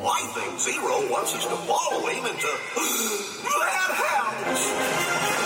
I think Zero wants us to follow him into that house.